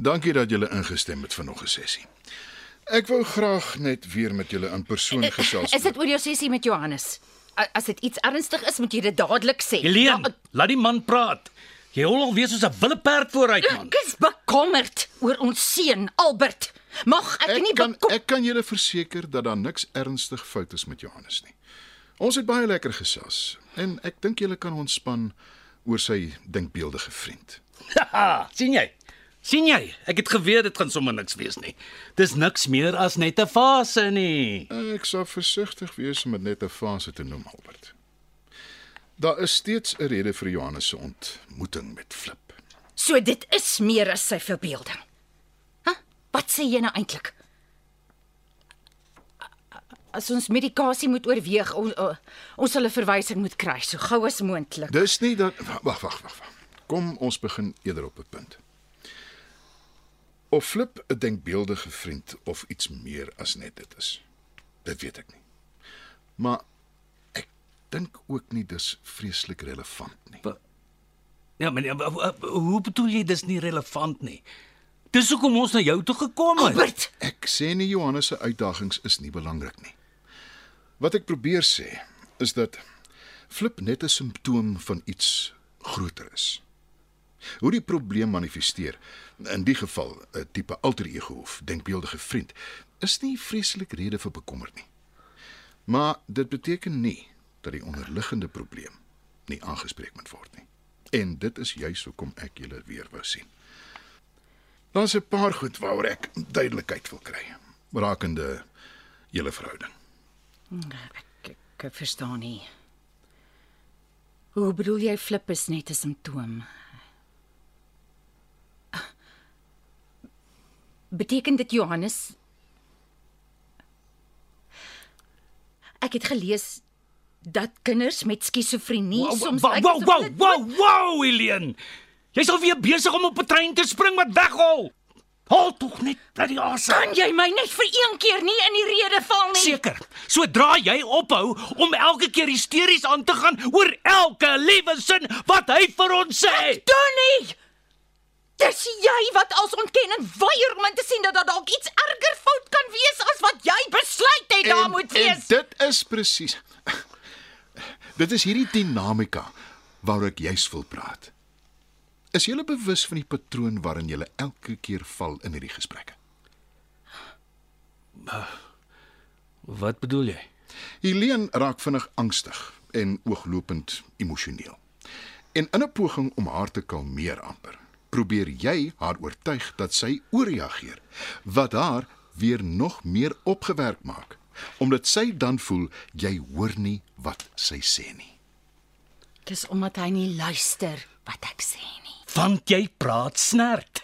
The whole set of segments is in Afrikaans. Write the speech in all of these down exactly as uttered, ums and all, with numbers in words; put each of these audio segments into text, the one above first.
dankie dat julle ingestem het vir nog 'n sessie. Ek wou graag net weer met julle in persoon gesels. Is dit oor jou sessie met Johannes? As dit iets ernstig is, moet jy dit dadelik sê. Helene, ja, laat die man praat. Jy hol al weer soos 'n willeperd vooruit, man. Ek is bekommerd oor ons seun, Albert. Mag ek, Ek nie kan, bekom... ek kan julle verseker dat daar niks ernstig fout is met Johannes nie. Ons het baie lekker gesels en ek dink julle kan ontspan oor sy denkbeeldige vriend. Haha, sien jy? Sien jy? Ek het geweet dit gaan sommer niks wees nie. Dis niks meer as net 'n fase nie. Ek sou versigtig wees om dit net 'n fase te noem, Albert. Daar is steeds 'n rede vir Johannes se ontmoeting met Flip. So dit is meer as sy verbeelding. Huh? Wat sê jy nou eintlik? As ons medikasie moet oorweeg, ons, ons sal 'n verwysing moet kry, so gou as moontlik. Dis nie dat wag, wag, wag. Kom ons begin eerder op 'n punt. Of Flip 'n denkbeeldige vriend of iets meer as net dit is. Dit weet ek nie. Maar ek dink ook nie dis vreeslik relevant nie. Ja, maar hoe bedoel jy dis nie relevant nie? Dis hoekom ons na jou toe gekom het. Albert! Ek sê nie Johannes se uitdagings is nie belangrik nie. Wat ek probeer sê is dat Flip net 'n simptoom van iets groter is. Hoe die probleem manifesteer, in die geval 'n tipe alter ego of denkbeeldige vriend, is nie vreeslik rede vir bekommer nie. Maar dit beteken nie dat die onderliggende probleem nie aangespreek moet word nie. En dit is juis hoekom ek julle weer wou sien. Daar's 'n paar goed waaroor ek duidelikheid wil kry, rakende julle verhouding. Ek, ek, ek verstaan nie. Hoe bedoel jy Flip is net 'n simptoom? Beteken dit Johannes? Ek het gelees dat kinders met skizofrenie Wow, soms wow, lyk wow, asof wow, hulle- wow, wow, Helene. Jy's al weer besig om op 'n trein te spring wat weghol. Haal tog net dat die asem. Kan jy my net vir een keer nie in die rede val nie? Seker. Sodra jy ophou om elke keer hysteries aan te gaan oor elke liewe sin wat hy vir ons sê. Doen nie! Dis jy wat als ontken en weier om in te sien dat daar dalk iets erger fout kan wees as wat jy besluit het daar moet en wees. dit is presies. Dit is hierdie dinamika waaroor ek juis wil praat. Is julle bewus van die patroon waarin julle elke keer val in hierdie gesprekke? Wat bedoel jy? Helene raak vinnig angstig en ooglopend emosioneel. En in 'n poging om haar te kalmeer amper, probeer jy haar oortuig dat sy ooreageer, wat haar weer nog meer opgewerk maak, omdat sy dan voel jy hoor nie wat sy sê nie. Dis omdat hy nie luister wat ek sê nie. Want jy praat snert.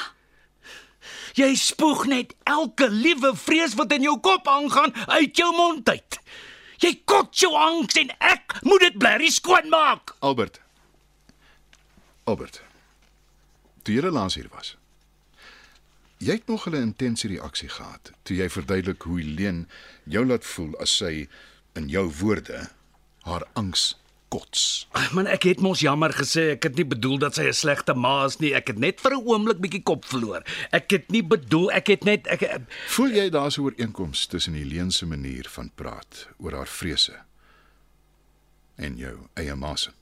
Jy spoeg net elke liewe vrees wat in jou kop aangaan uit jou mond uit. Jy kot jou angs en ek moet dit blerrie skoonmaak. Albert. Albert. Toe jy laas hier was, jy het nog 'n intense reaksie gehad toe jy verduidelik hoe Helene jou laat voel as sy, in jou woorde, haar angs kots. Ag man, ek het mos jammer gesê, ek het nie bedoel dat sy 'n slegte ma is nie. Ek het net vir 'n oomblik bietjie kop verloor. Ek het nie bedoel, ek het net ek, ek Voel jy daar's 'n ooreenkoms tussen Helene se manier van praat oor haar vrese en jou eie ma se?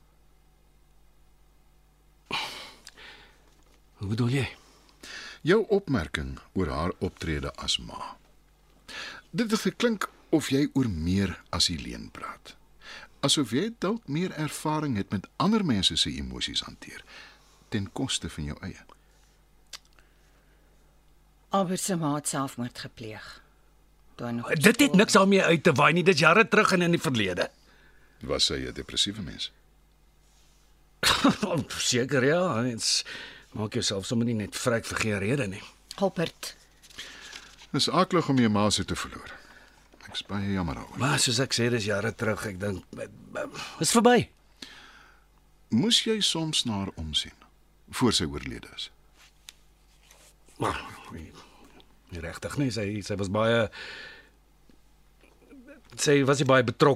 Hoe bedoel jy? Jou opmerking oor haar optrede as ma. Dit het geklink of jy oor meer as Helene praat. Asof jy dalk meer ervaring het met ander mense se emosies hanteer, ten koste van jou eie. Albert se ma het selfmoord gepleeg. Toe hy nog Dit het niks daarmee uit te waai nie. Dis jare terug en in die verlede. Was sy 'n depressiewe mens? Seker ja, dit's maak jouself sommer nie net vrek vir geen rede nie. Albert. Dis aklig om jou ma se te verloor. Ek's baie jammer daaroor. Maar soos ek sê, dis jare terug. Ek dink is verby. Moes jy soms na haar omsien voor sy oorlede is? Maar nie, nie regtig nie. Sy sy was baie sy was nie baie betrokke